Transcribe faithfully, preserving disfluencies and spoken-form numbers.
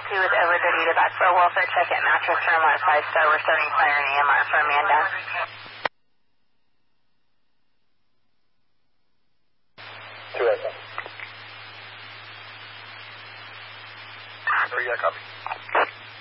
two with over thirty to back for a welfare check at Mattress Room on five star. We're starting siren A M R for Amanda. Two S M. Three, yeah, copy.